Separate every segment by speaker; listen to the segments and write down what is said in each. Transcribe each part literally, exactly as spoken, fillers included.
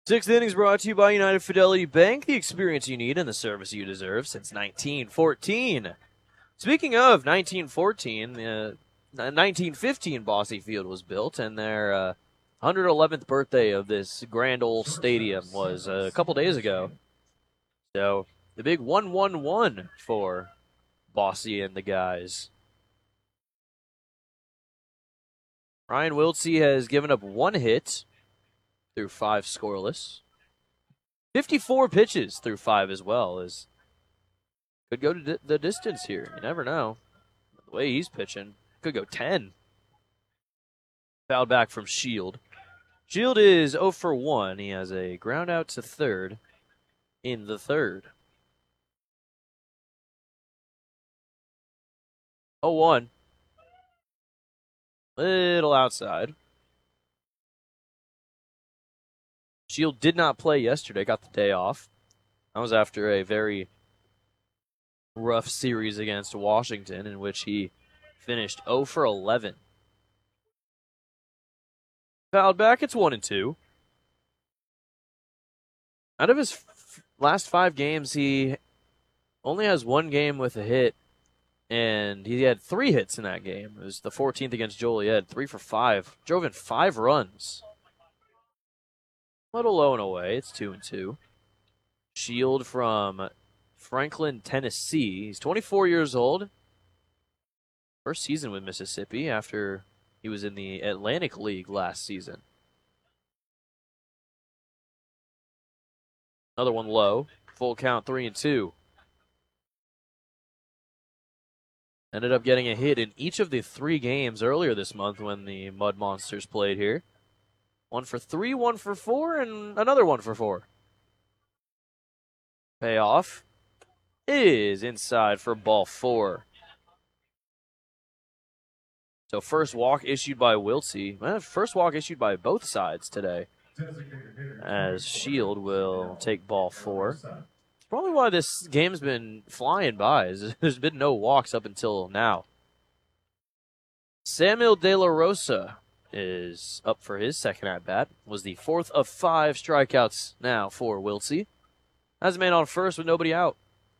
Speaker 1: Sixth innings brought to you by United Fidelity Bank, the experience you need and the service you deserve since nineteen fourteen. Speaking of nineteen fourteen, uh, nineteen fifteen Bosse Field was built, and their uh, one hundred eleventh birthday of this grand old stadium was uh, a couple days ago. So the big one one one for Bosse and the guys. Ryan Wiltse has given up one hit through five scoreless. fifty-four pitches through five as well. Is could go to di- the distance here. You never know. The way he's pitching, could go ten. Fouled back from Shield. Shield is zero for one. He has a ground out to third in the third. oh one. Little outside. Shield did not play yesterday, got the day off. That was after a very rough series against Washington in which he finished zero for eleven. Fouled back, it's one and two. Out of his f- last five games, he only has one game with a hit, and he had three hits in that game. It was the fourteenth against Joliet, three for five. Drove in five runs. A little low and away. It's two and two. Shield from Franklin, Tennessee. He's twenty-four years old. First season with Mississippi after he was in the Atlantic League last season. Another one low. Full count, three and two. Ended up getting a hit in each of the three games earlier this month when the Mud Monsters played here. One for three, one for four, and another one for four. Payoff is inside for ball four. So first walk issued by Wiltse. Well, first walk issued by both sides today. As Shield will take ball four. It's probably why this game's been flying by. Is there's been no walks up until now. Samuel De La Rosa is up for his second at-bat. Was the fourth of five strikeouts now for Wiltse. Has a man on first with nobody out.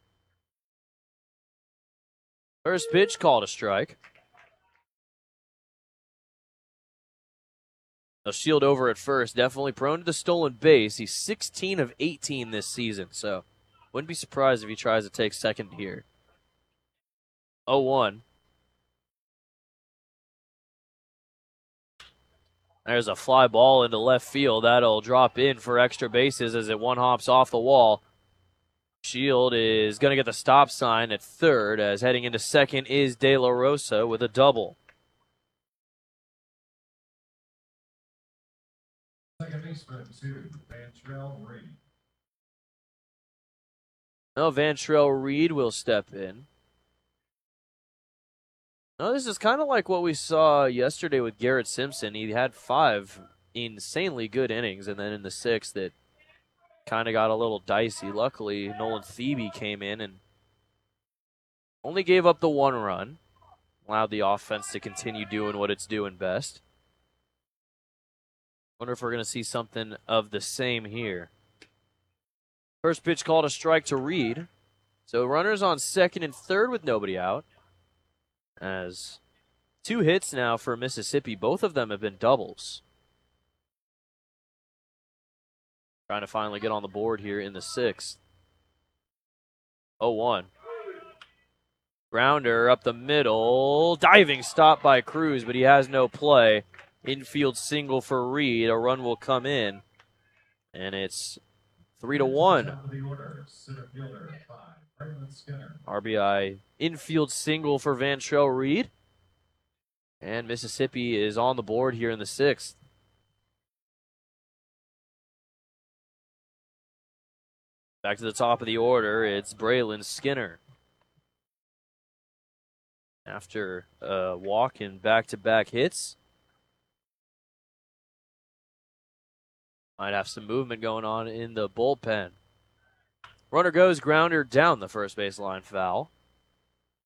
Speaker 1: First pitch called a strike. A Shield over at first, definitely prone to the stolen base. He's sixteen of eighteen this season, so wouldn't be surprised if he tries to take second here. oh one. There's a fly ball into left field. That'll drop in for extra bases as it one hops off the wall. Shield is going to get the stop sign at third, as heading into second is De La Rosa with a double.
Speaker 2: Second baseman to Vantrell Reed.
Speaker 1: Now Vantrell Reed will step in. Now this is kind of like what we saw yesterday with Garrett Simpson. He had five insanely good innings, and then in the sixth it kind of got a little dicey. Luckily, Nolan Thebe came in and only gave up the one run, allowed the offense to continue doing what it's doing best. Wonder if we're going to see something of the same here. First pitch called a strike to Reed. So runners on second and third with nobody out. As two hits now for Mississippi. Both of them have been doubles. Trying to finally get on the board here in the sixth. oh one. Grounder up the middle. Diving stop by Cruz, but he has no play. Infield single for Reed. A run will come in. And it's three to one. R B I infield single for Vantrell Reed. And Mississippi is on the board here in the sixth. Back to the top of the order, it's Braylon Skinner. After a walk and back-to-back hits. Might have some movement going on in the bullpen. Runner goes, grounder down the first baseline, foul.